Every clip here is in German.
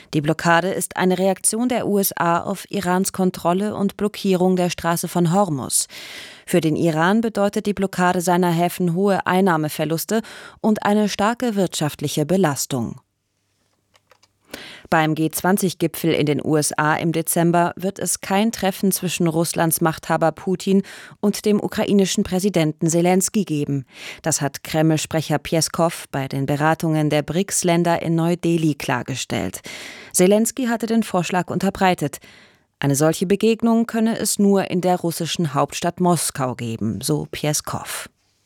Die Blockade ist eine Reaktion der USA auf Irans Kontrolle und Blockierung der Straße von Hormuz. Für den Iran bedeutet die Blockade seiner Häfen hohe Einnahmeverluste und eine starke wirtschaftliche Belastung. Beim G20-Gipfel in den USA im Dezember wird es kein Treffen zwischen Russlands Machthaber Putin und dem ukrainischen Präsidenten Selenskyj geben. Das hat Kreml-Sprecher Pjeskow bei den Beratungen der BRICS-Länder in Neu-Delhi klargestellt. Selenskyj hatte den Vorschlag unterbreitet. Eine solche Begegnung könne es nur in der russischen Hauptstadt Moskau geben, so Pjeskow.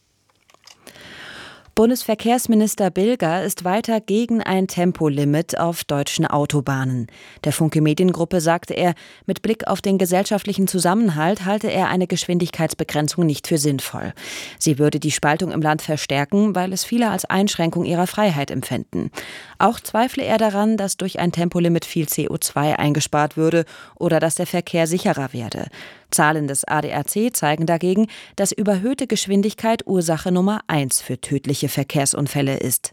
Bundesverkehrsminister Bilger ist weiter gegen ein Tempolimit auf deutschen Autobahnen. Der Funke Mediengruppe sagte er, mit Blick auf den gesellschaftlichen Zusammenhalt halte er eine Geschwindigkeitsbegrenzung nicht für sinnvoll. Sie würde die Spaltung im Land verstärken, weil es viele als Einschränkung ihrer Freiheit empfänden. Auch zweifle er daran, dass durch ein Tempolimit viel CO2 eingespart würde oder dass der Verkehr sicherer werde. Zahlen des ADAC zeigen dagegen, dass überhöhte Geschwindigkeit Ursache Nummer 1 für tödliche Verkehrsunfälle ist.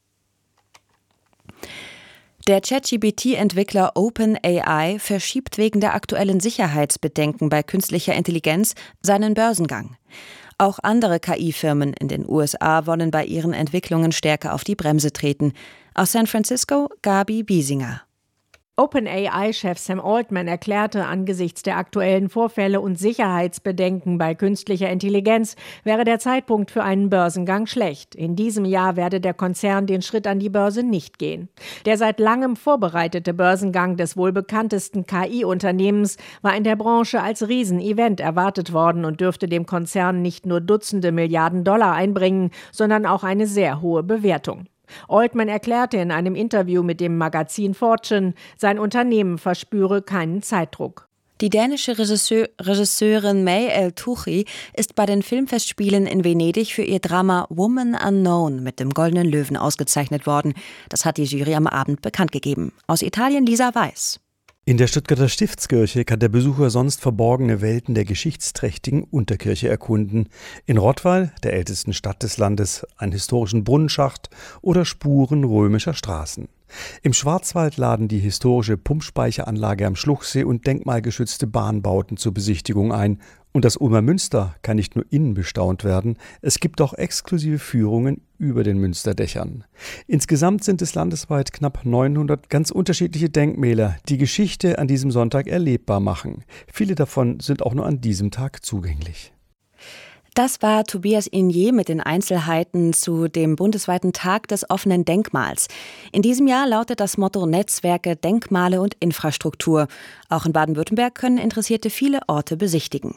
Der ChatGPT-Entwickler OpenAI verschiebt wegen der aktuellen Sicherheitsbedenken bei künstlicher Intelligenz seinen Börsengang. Auch andere KI-Firmen in den USA wollen bei ihren Entwicklungen stärker auf die Bremse treten. Aus San Francisco, Gabi Biesinger. OpenAI-Chef Sam Altman erklärte, angesichts der aktuellen Vorfälle und Sicherheitsbedenken bei künstlicher Intelligenz wäre der Zeitpunkt für einen Börsengang schlecht. In diesem Jahr werde der Konzern den Schritt an die Börse nicht gehen. Der seit langem vorbereitete Börsengang des wohl bekanntesten KI-Unternehmens war in der Branche als Riesenevent erwartet worden und dürfte dem Konzern nicht nur Dutzende Milliarden Dollar einbringen, sondern auch eine sehr hohe Bewertung. Altman erklärte in einem Interview mit dem Magazin Fortune, sein Unternehmen verspüre keinen Zeitdruck. Die dänische Regisseurin May El Tuchi ist bei den Filmfestspielen in Venedig für ihr Drama Woman Unknown mit dem Goldenen Löwen ausgezeichnet worden. Das hat die Jury am Abend bekannt gegeben. Aus Italien Lisa Weiß. In der Stuttgarter Stiftskirche kann der Besucher sonst verborgene Welten der geschichtsträchtigen Unterkirche erkunden. In Rottweil, der ältesten Stadt des Landes, einen historischen Brunnenschacht oder Spuren römischer Straßen. Im Schwarzwald laden die historische Pumpspeicheranlage am Schluchsee und denkmalgeschützte Bahnbauten zur Besichtigung ein. Und das Ulmer Münster kann nicht nur innen bestaunt werden, es gibt auch exklusive Führungen über den Münsterdächern. Insgesamt sind es landesweit knapp 900 ganz unterschiedliche Denkmäler, die Geschichte an diesem Sonntag erlebbar machen. Viele davon sind auch nur an diesem Tag zugänglich. Das war Tobias Inje mit den Einzelheiten zu dem bundesweiten Tag des offenen Denkmals. In diesem Jahr lautet das Motto Netzwerke, Denkmale und Infrastruktur. Auch in Baden-Württemberg können Interessierte viele Orte besichtigen.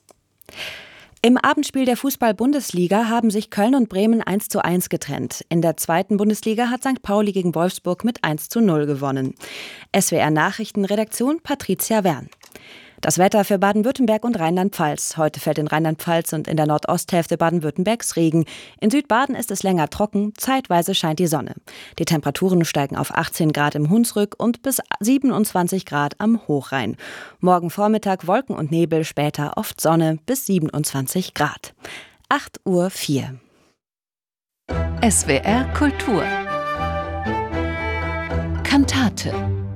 Im Abendspiel der Fußball-Bundesliga haben sich Köln und Bremen 1:1 getrennt. In der zweiten Bundesliga hat St. Pauli gegen Wolfsburg mit 1:0 gewonnen. SWR-Nachrichtenredaktion Patricia Wern. Das Wetter für Baden-Württemberg und Rheinland-Pfalz. Heute fällt in Rheinland-Pfalz und in der Nordosthälfte Baden-Württembergs Regen. In Südbaden ist es länger trocken, zeitweise scheint die Sonne. Die Temperaturen steigen auf 18 Grad im Hunsrück und bis 27 Grad am Hochrhein. Morgen Vormittag Wolken und Nebel, später oft Sonne bis 27 Grad. 8:04 Uhr. SWR Kultur Kantate.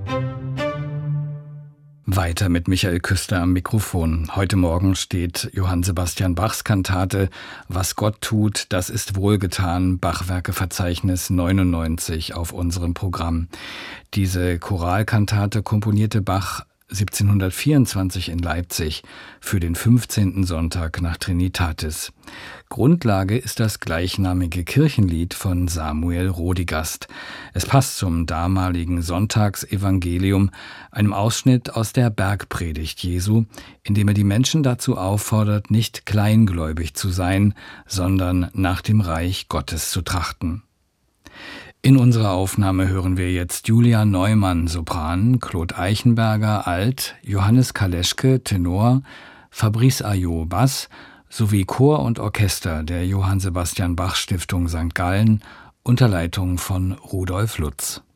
Weiter mit Michael Küster am Mikrofon. Heute Morgen steht Johann Sebastian Bachs Kantate Was Gott tut, das ist wohlgetan, Bachwerkeverzeichnis 99 auf unserem Programm. Diese Choralkantate komponierte Bach 1724 in Leipzig für den 15. Sonntag nach Trinitatis. Grundlage ist das gleichnamige Kirchenlied von Samuel Rodigast. Es passt zum damaligen Sonntagsevangelium, einem Ausschnitt aus der Bergpredigt Jesu, in dem er die Menschen dazu auffordert, nicht kleingläubig zu sein, sondern nach dem Reich Gottes zu trachten. In unserer Aufnahme hören wir jetzt Julia Neumann, Sopran, Claude Eichenberger, Alt, Johannes Kaleschke, Tenor, Fabrice Ayot, Bass, sowie Chor und Orchester der Johann Sebastian Bach Stiftung St. Gallen unter Leitung von Rudolf Lutz.